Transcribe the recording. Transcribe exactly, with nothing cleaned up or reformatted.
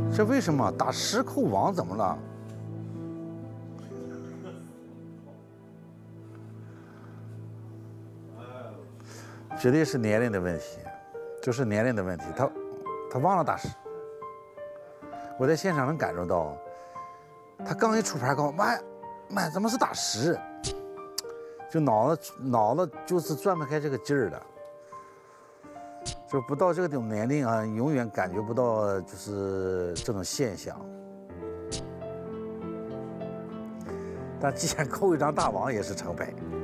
这为什么打十扣王怎么了？绝对是年龄的问题，就是年龄的问题。他他忘了打十，我在现场能感受到，他刚一出牌，刚妈妈怎么是打十？就脑子脑子就是转不开这个劲儿了。就不到这种年龄啊，永远感觉不到就是这种现象。但既然扣一张大王也是成败。